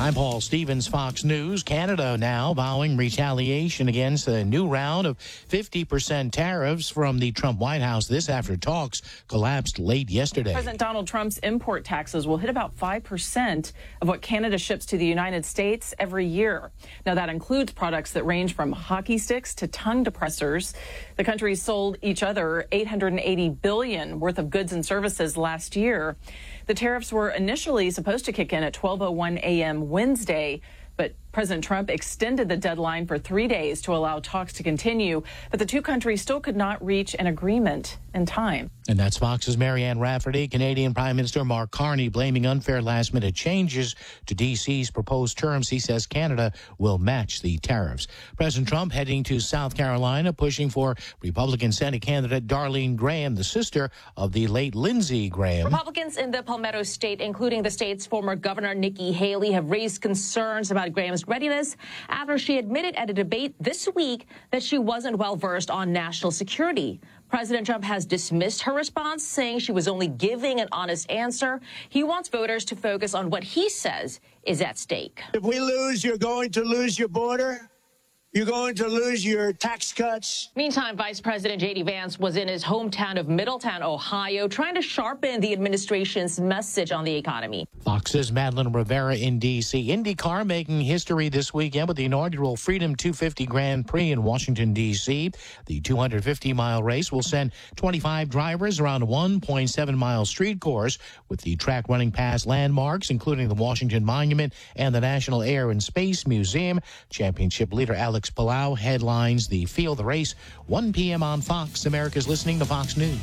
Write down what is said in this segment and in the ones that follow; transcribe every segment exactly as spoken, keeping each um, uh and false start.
I'm Paul Stevens, Fox News. Canada now vowing retaliation against a new round of fifty percent tariffs from the Trump White House. This after talks collapsed late yesterday. President Donald Trump's import taxes will hit about five percent of what Canada ships to the United States every year. Now, that includes products that range from hockey sticks to tongue depressors. The countries sold each other eight hundred eighty billion dollars worth of goods and services last year. The tariffs were initially supposed to kick in at twelve oh one a.m. Wednesday, but President Trump extended the deadline for three days to allow talks to continue, but the two countries still could not reach an agreement in time. And that's Fox's Marianne Rafferty. Canadian Prime Minister Mark Carney blaming unfair last-minute changes to D C's proposed terms. He says Canada will match the tariffs. President Trump heading to South Carolina, pushing for Republican Senate candidate Darlene Graham, the sister of the late Lindsey Graham. Republicans in the Palmetto State, including the state's former governor Nikki Haley, have raised concerns about Graham's readiness after she admitted at a debate this week that she wasn't well-versed on national security. President Trump has dismissed her response, saying she was only giving an honest answer. He wants voters to focus on what he says is at stake. If we lose, you're going to lose your border. You're going to lose your tax cuts. Meantime, Vice President J D Vance was in his hometown of Middletown, Ohio, trying to sharpen the administration's message on the economy. Fox's Madeline Rivera in D C. IndyCar making history this weekend with the inaugural Freedom two fifty Grand Prix in Washington, D C. The two hundred fifty mile race will send twenty-five drivers around a one point seven mile street course with the track running past landmarks, including the Washington Monument and the National Air and Space Museum. Championship leader Alex Palau headlines the field. The race, one p.m. on Fox. America's listening to Fox News.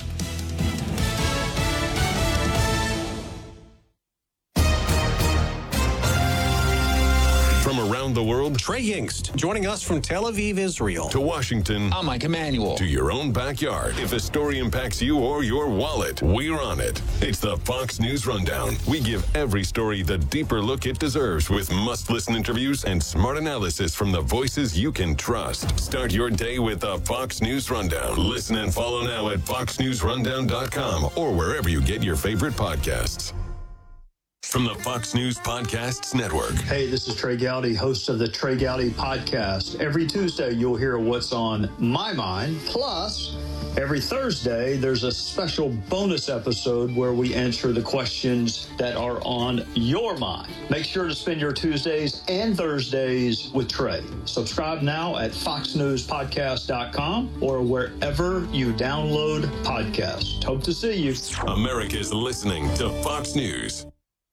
From around the world, Trey Yingst, joining us from Tel Aviv, Israel. To Washington. I'm Mike Emanuel. To your own backyard. If a story impacts you or your wallet, we're on it. It's the Fox News Rundown. We give every story the deeper look it deserves with must-listen interviews and smart analysis from the voices you can trust. Start your day with the Fox News Rundown. Listen and follow now at fox news rundown dot com or wherever you get your favorite podcasts. From the Fox News Podcasts Network. Hey, this is Trey Gowdy, host of the Trey Gowdy Podcast. Every Tuesday, you'll hear what's on my mind. Plus, every Thursday, there's a special bonus episode where we answer the questions that are on your mind. Make sure to spend your Tuesdays and Thursdays with Trey. Subscribe now at fox news podcast dot com or wherever you download podcasts. Hope to see you. America's listening to Fox News.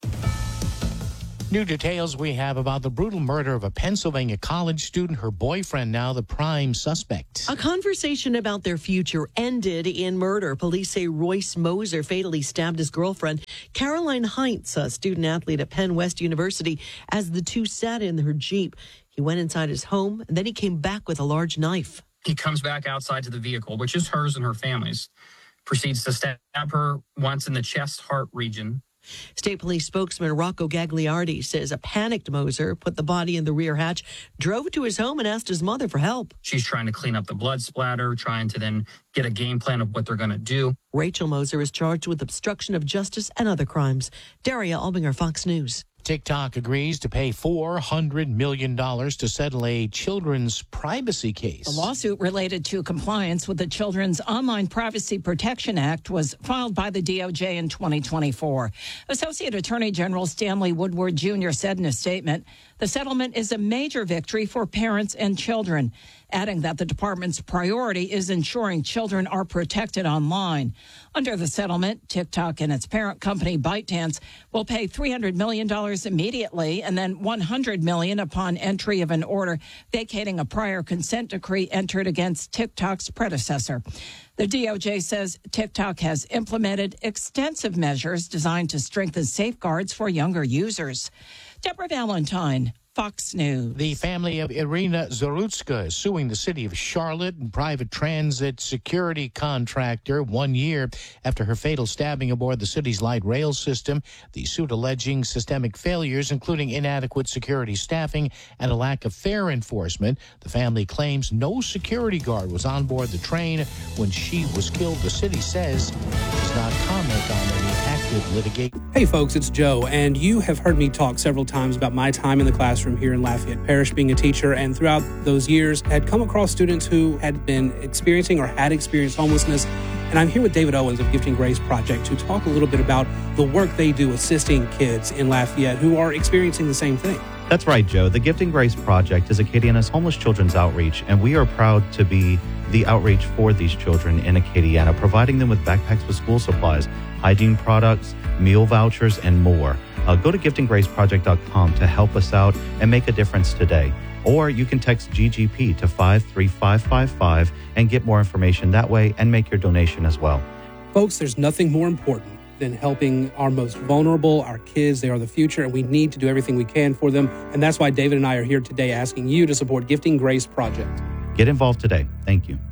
New details we have about the brutal murder of a Pennsylvania college student, her boyfriend now the prime suspect. A conversation about their future ended in murder. Police say Royce Moser fatally stabbed his girlfriend, Caroline Heinz, a student athlete at Penn West University, as the two sat in her Jeep. He went inside his home, and then he came back with a large knife. He comes back outside to the vehicle, which is hers and her family's, proceeds to stab her once in the chest-heart region. State Police spokesman Rocco Gagliardi says a panicked Moser put the body in the rear hatch, drove to his home, and asked his mother for help. She's trying to clean up the blood splatter, trying to then get a game plan of what they're going to do. Rachel Moser is charged with obstruction of justice and other crimes. Daria Albinger, Fox News. TikTok agrees to pay four hundred million dollars to settle a children's privacy case. A lawsuit related to compliance with the Children's Online Privacy Protection Act was filed by the D O J in twenty twenty-four. Associate Attorney General Stanley Woodward Junior said in a statement, the settlement is a major victory for parents and children, adding that the department's priority is ensuring children are protected online. Under the settlement, TikTok and its parent company ByteDance will pay three hundred million dollars immediately and then one hundred million dollars upon entry of an order vacating a prior consent decree entered against TikTok's predecessor. The D O J says TikTok has implemented extensive measures designed to strengthen safeguards for younger users. Deborah Valentine, Fox News. The family of Irina Zarutska is suing the city of Charlotte and private transit security contractor one year after her fatal stabbing aboard the city's light rail system. The suit alleging systemic failures, including inadequate security staffing and a lack of fare enforcement. The family claims no security guard was on board the train when she was killed. The city says it does not comment on any active with litigate. Hey folks, it's Joe, and you have heard me talk several times about my time in the classroom here in Lafayette Parish being a teacher, and throughout those years had come across students who had been experiencing or had experienced homelessness. And I'm here with David Owens of Gifting Grace Project to talk a little bit about the work they do assisting kids in Lafayette who are experiencing the same thing. That's right, Joe. The Gifting Grace Project is Acadiana's homeless children's outreach, and we are proud to be the outreach for these children in Acadiana, providing them with backpacks with school supplies, hygiene products, meal vouchers, and more. Uh, go to gifting grace project dot com to help us out and make a difference today. Or you can text G G P to five three five five five and get more information that way and make your donation as well. Folks, there's nothing more important than helping our most vulnerable, our kids. They are the future, and we need to do everything we can for them. And that's why David and I are here today asking you to support Gifting Grace Project. Get involved today. Thank you.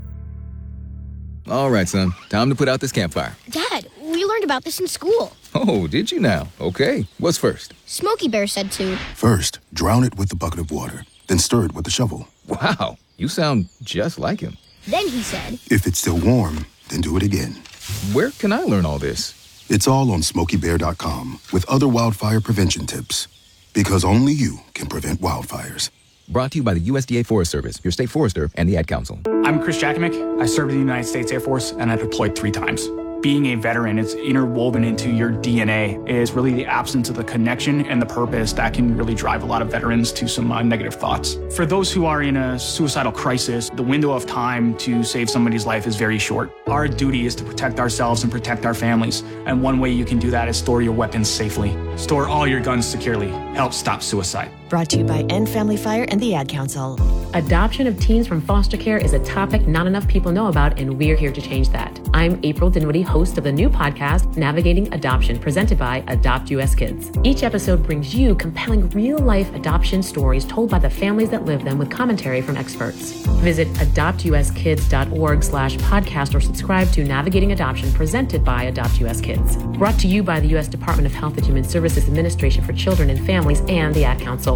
All right, son. Time to put out this campfire. Dad, we learned about this in school. Oh, did you now? Okay. What's first? Smokey Bear said to. First, drown it with a bucket of water, then stir it with a shovel. Wow, you sound just like him. Then he said, if it's still warm, then do it again. Where can I learn all this? It's all on smokey bear dot com with other wildfire prevention tips. Because only you can prevent wildfires. Brought to you by the U S D A Forest Service, your state forester, and the Ad Council. I'm Chris Jakimick. I served in the United States Air Force, and I deployed three times. Being a veteran, it's interwoven into your D N A, is really the absence of the connection and the purpose that can really drive a lot of veterans to some uh, negative thoughts. For those who are in a suicidal crisis, the window of time to save somebody's life is very short. Our duty is to protect ourselves and protect our families, and one way you can do that is store your weapons safely. Store all your guns securely. Help stop suicide. Brought to you by End Family Fire and the Ad Council. Adoption of teens from foster care is a topic not enough people know about, and we're here to change that. I'm April Dinwiddie, host of the new podcast, Navigating Adoption, presented by Adopt U S Kids. Each episode brings you compelling real-life adoption stories told by the families that live them with commentary from experts. Visit adopt u s kids dot org slash podcast or subscribe to Navigating Adoption, presented by Adopt U S Kids. Brought to you by the U S Department of Health and Human Services Administration for Children and Families and the Ad Council.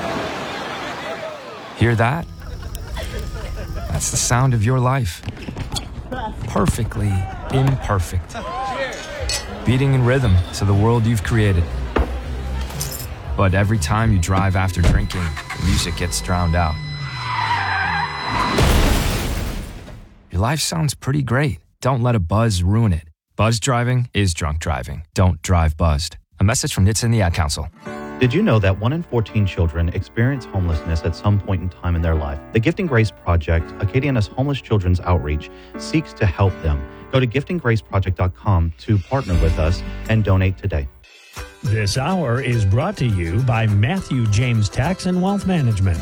Hear that? That's the sound of your life. Perfectly imperfect. Beating in rhythm to the world you've created. But every time you drive after drinking, the music gets drowned out. Your life sounds pretty great. Don't let a buzz ruin it. Buzz driving is drunk driving. Don't drive buzzed. A message from N H T S A and the Ad Council. Did you know that one in fourteen children experience homelessness at some point in time in their life? The Gifting Grace Project, Acadiana's homeless children's outreach, seeks to help them. Go to gifting grace project dot com to partner with us and donate today. This hour is brought to you by Matthew James Tax and Wealth Management.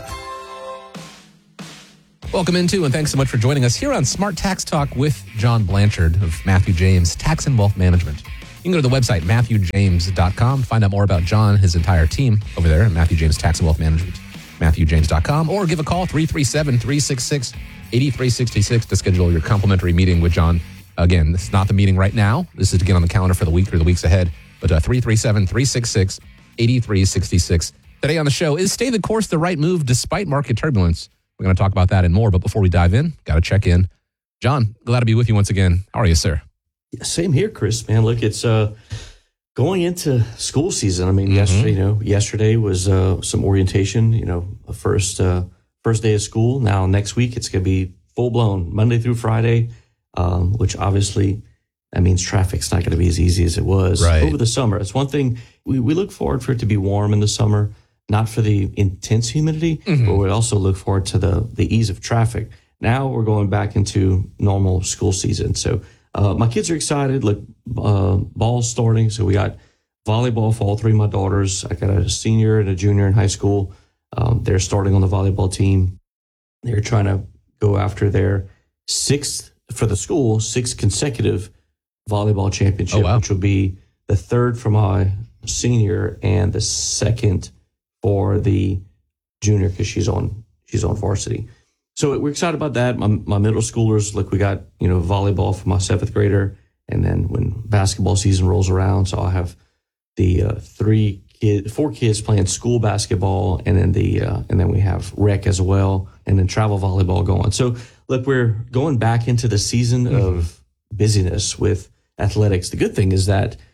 Welcome into, and thanks so much for joining us here on Smart Tax Talk with John Blanchard of Matthew James Tax and Wealth Management. You can go to the website, matthew james dot com, find out more about John and his entire team over there at Matthew James Tax and Wealth Management, matthew james dot com, or give a call, three three seven, three six six, eight three six six to schedule your complimentary meeting with John. Again, this is not the meeting right now. This is to get on the calendar for the week or the weeks ahead, but uh, three three seven, three six six, eight three six six. Today on the show, is stay the course the right move despite market turbulence? We're going to talk about that and more, but before we dive in, got to check in. John, glad to be with you once again. How are you, sir? Same here, Chris, man. Look, it's uh, going into school season. I mean, Mm-hmm. yesterday, you know, yesterday was uh, some orientation, you know, the first, uh, first day of school. Now, next week, it's going to be full blown Monday through Friday, um, which obviously that means traffic's not going to be as easy as it was Right. over the summer. It's one thing we, we look forward for it to be warm in the summer, not for the intense humidity, Mhm. but we also look forward to the, the ease of traffic. Now we're going back into normal school season. So, Uh, my kids are excited. Look, uh, ball's starting. So we got volleyball for all three of my daughters. I got a senior and a junior in high school. Um, they're starting on the volleyball team. They're trying to go after their sixth, for the school, sixth consecutive volleyball championship, Oh, wow. which will be the third for my senior and the second for the junior because she's on she's on varsity. So we're excited about that. My, my middle schoolers, look, we got, you know, volleyball for my seventh grader. And then when basketball season rolls around, so I'll have the uh, three kid, four kids playing school basketball. And then the, uh, and then we have rec as well. And then travel volleyball going. So look, we're going back into the season mm-hmm. of busyness with athletics. The good thing is that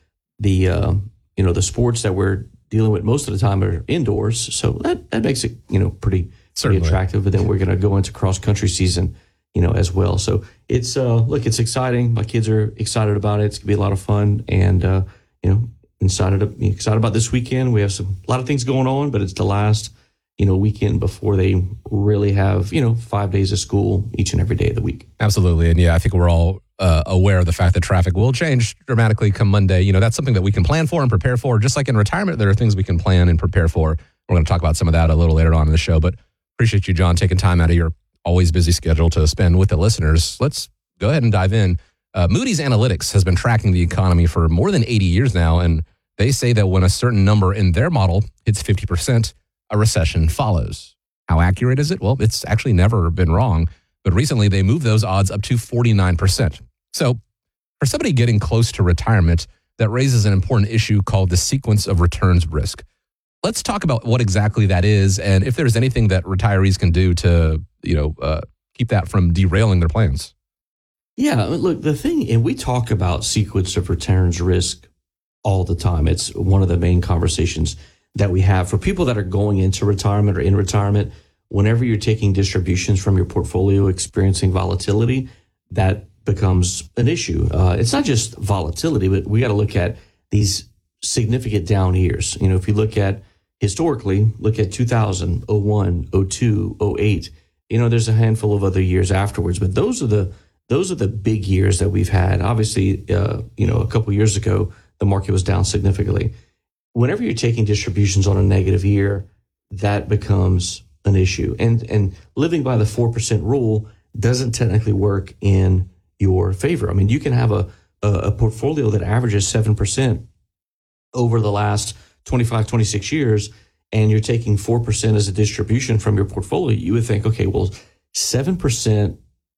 the uh, you know the sports that we're dealing with most of the time are indoors, so that, that makes it you know pretty, pretty attractive. But then we're going to go into cross country season, you know, as well. So it's uh, look, it's exciting. My kids are excited about it. It's gonna be a lot of fun, and uh, you know, excited excited about this weekend. We have some a lot of things going on, but it's the last you know weekend before they really have you know five days of school each and every day of the week. Absolutely, and yeah, I think we're all uh, aware of the fact that traffic will change dramatically come Monday. You know, that's something that we can plan for and prepare for. Just like in retirement, there are things we can plan and prepare for. We're going to talk about some of that a little later on in the show. But appreciate you, John, taking time out of your always busy schedule to spend with the listeners. Let's go ahead and dive in. Uh, Moody's Analytics has been tracking the economy for more than eighty years now, and they say that when a certain number in their model hits fifty percent, a recession follows. How accurate is it? Well, it's actually never been wrong, but recently they moved those odds up to forty-nine percent. So for somebody getting close to retirement, that raises an important issue called the sequence of returns risk. Let's talk about what exactly that is and if there's anything that retirees can do to, you know, uh, keep that from derailing their plans. Yeah, look, the thing, and we talk about sequence of returns risk all the time. It's one of the main conversations that we have for people that are going into retirement or in retirement. Whenever you're taking distributions from your portfolio, experiencing volatility, that becomes an issue. Uh, it's not just volatility, but we got to look at these significant down years. You know, if you look at historically, look at two thousand, oh one, oh two, oh eight, you know, there's a handful of other years afterwards, but those are the those are the big years that we've had. Obviously, uh, you know, a couple of years ago, the market was down significantly. Whenever you're taking distributions on a negative year, that becomes an issue. And and living by the four percent rule doesn't technically work in your favor. I mean, you can have a, a, a portfolio that averages seven percent over the last twenty-five, twenty-six years, and you're taking four percent as a distribution from your portfolio. You would think, okay, well, seven percent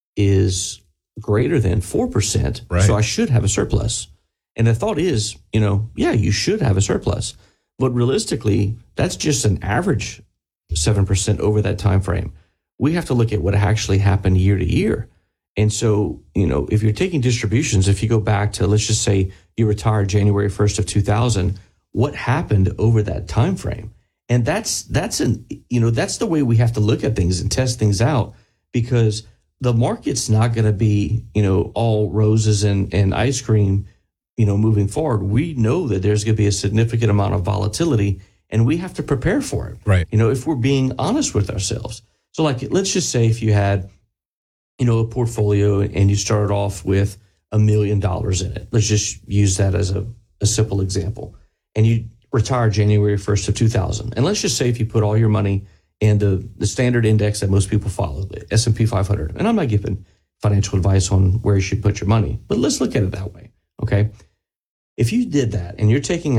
is greater than four percent, right, so I should have a surplus. And the thought is, you know, yeah, you should have a surplus. But realistically, that's just an average seven percent over that time frame. We have to look at what actually happened year to year. And so, you know, if you're taking distributions, if you go back to, let's just say you retired January first of two thousand, what happened over that time frame? And that's that's an you know, that's the way we have to look at things and test things out, because the market's not going to be, you know, all roses and, and ice cream, you know, moving forward. We know that there's going to be a significant amount of volatility, and we have to prepare for it. Right. You know, if we're being honest with ourselves. So like, let's just say if you had, you know, a portfolio and you started off with a million dollars in it. Let's just use that as a, a simple example. And you retired January first of two thousand. And let's just say if you put all your money in the, the standard index that most people follow, the S and P five hundred. And I'm not giving financial advice on where you should put your money, but let's look at it that way. Okay. If you did that and you're taking